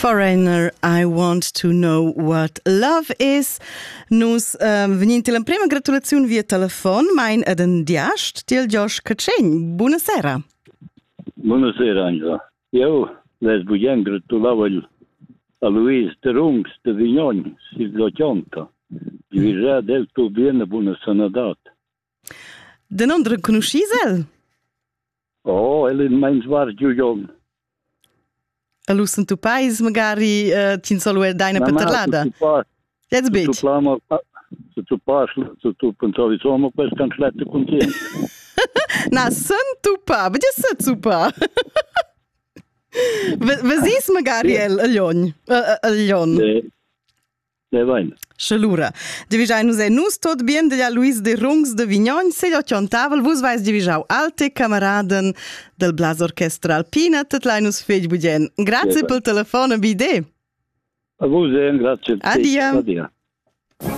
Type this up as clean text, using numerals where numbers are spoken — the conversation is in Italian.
Foreigner, I want to know what love is. Nus venint la prima gratulazione via telefon, mein ad en diast til Josh Cacegn. Buonasera. Buonasera, Angela. Io les voglio gratulare a Luis de Rungs de Vignon, Silvio Chionta. Divirà del tuo bene, buona sanadat. De non reconoscis el? Oh, el in mein svargio jong. A lus in tu pais magari tin solo deina paterlada. Jetzt bit. Se tu parli, se tu pensavi insomma questo cancelletto con te. Na, sen tu pa, vedi se tu pa. Vasis magari el a Lion. Ne vain. Scelura. Divisai nus tot bien de Luis de Rungs de Vignon, se lo chontavel, vus vais divisau alte camaraden del Blas Orchestra Alpina, tetlai nus fej budien. Grazie pel telefono, bide. A vos grazie. Adia.